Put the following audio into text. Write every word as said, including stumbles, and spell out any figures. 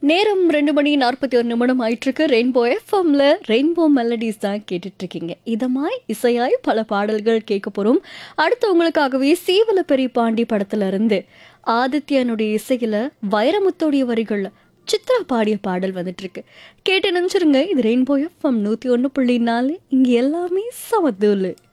நேரம் ரெண்டு மணி நாற்பத்தி ஒரு நிமிடம் ஆயிட்டிருக்கு. ரெயின்போ எஃப்எம்ல ரெயின்போ மெலடிஸ் தான் கேட்டுட்டு இருக்கீங்க. இதமாய் இசையாய் பல பாடல்கள் கேட்க போறோம். அடுத்து உங்களுக்காகவே சீவல பெரிய பாண்டி படத்துல இருந்து ஆதித்யனுடைய இசையில வைரமுத்தோடைய வரிகள்ல சித்ரா பாடிய பாடல் வந்துட்டு இருக்கு. கேட்டு நினைச்சிருங்க. இது ரெயின்போ எஃப்எம் நூத்தி ஒன்று புள்ளி நாலு. இங்க எல்லாமே சமதூலு.